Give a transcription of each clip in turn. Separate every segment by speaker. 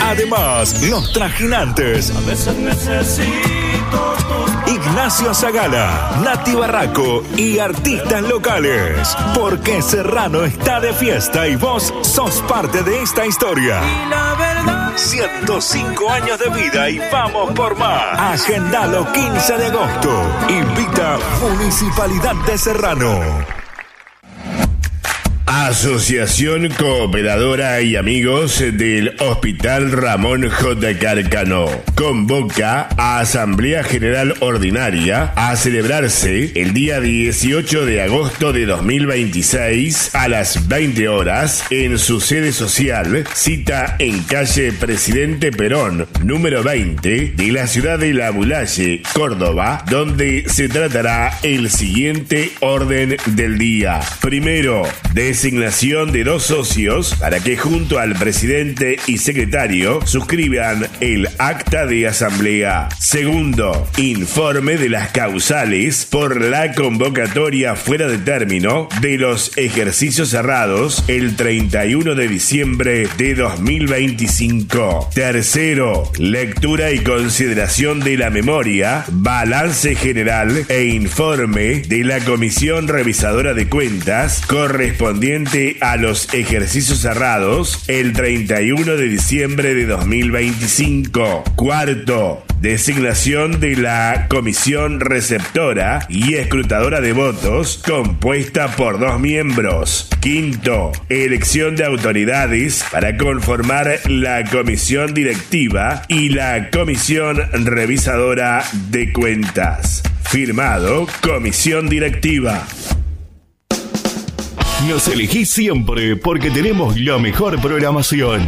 Speaker 1: Además, los trajinantes.
Speaker 2: A veces necesito
Speaker 1: Ignacio Zagala, Nati Barraco y artistas locales. Porque Serrano está de fiesta y vos sos parte de esta historia.
Speaker 2: y la verdad.
Speaker 1: 105 años de vida y vamos por más. Agendalo 15 de agosto. Invita Municipalidad de Serrano.
Speaker 3: Asociación Cooperadora y Amigos del Hospital Ramón J. Carcano convoca a Asamblea General Ordinaria a celebrarse el día 18 de agosto de 2026 a las 20 horas en su sede social, cita en calle Presidente Perón, número 20 de la ciudad de La Bulaye, Córdoba, donde se tratará el siguiente orden del día. Primero, designación de 2 socios para que junto al presidente y secretario suscriban el acta de asamblea. Segundo, informe de las causales por la convocatoria fuera de término de los ejercicios cerrados el 31 de diciembre de 2025. Tercero, lectura y consideración de la memoria, balance general e informe de la Comisión Revisadora de Cuentas correspondiente a los ejercicios cerrados el 31 de diciembre de 2025. Cuarto, designación de la comisión receptora y escrutadora de votos compuesta por 2 miembros. Quinto, elección de autoridades para conformar la comisión directiva y la comisión revisadora de cuentas. Firmado, comisión directiva.
Speaker 1: Nos elegís siempre porque tenemos la mejor programación.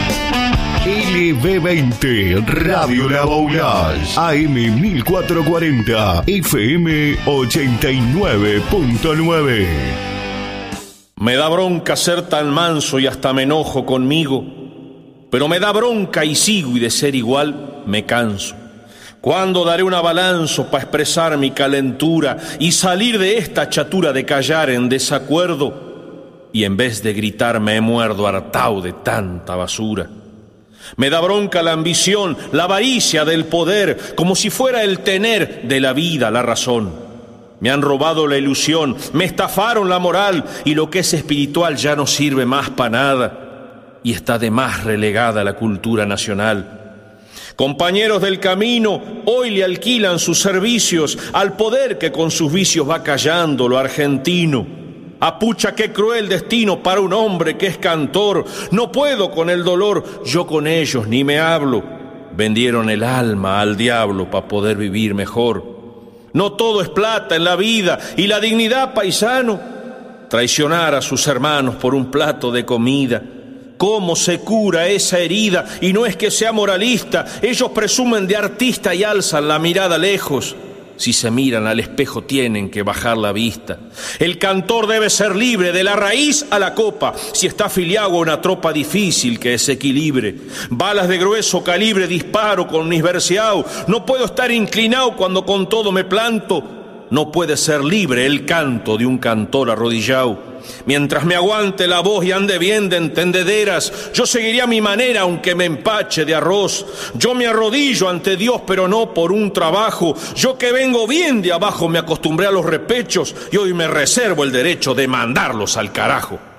Speaker 1: LB20, Radio La Boulage, AM 1440, FM 89.9.
Speaker 4: Me da bronca ser tan manso y hasta me enojo conmigo, pero me da bronca y sigo y de ser igual me canso. ¿Cuándo daré una balanza para expresar mi calentura y salir de esta chatura de callar en desacuerdo? Y en vez de gritar me muerdo hartao de tanta basura. Me da bronca la ambición, la avaricia del poder, como si fuera el tener de la vida la razón. Me han robado la ilusión, me estafaron la moral y lo que es espiritual ya no sirve más para nada. Y está de más relegada la cultura nacional. Compañeros del camino, hoy le alquilan sus servicios al poder que con sus vicios va callando lo argentino. Apucha, qué cruel destino para un hombre que es cantor. No puedo con el dolor, yo con ellos ni me hablo. Vendieron el alma al diablo para poder vivir mejor. No todo es plata en la vida y la dignidad, paisano. Traicionar a sus hermanos por un plato de comida. ¿Cómo se cura esa herida? Y no es que sea moralista, ellos presumen de artista y alzan la mirada lejos. Si se miran al espejo tienen que bajar la vista. El cantor debe ser libre de la raíz a la copa, si está afiliado a una tropa difícil que es equilibre. Balas de grueso calibre disparo con mis verseao. No puedo estar inclinado cuando con todo me planto. No puede ser libre el canto de un cantor arrodillado. Mientras me aguante la voz y ande bien de entendederas, yo seguiré a mi manera aunque me empache de arroz. Yo me arrodillo ante Dios, pero no por un trabajo. Yo que vengo bien de abajo me acostumbré a los repechos y hoy me reservo el derecho de mandarlos al carajo.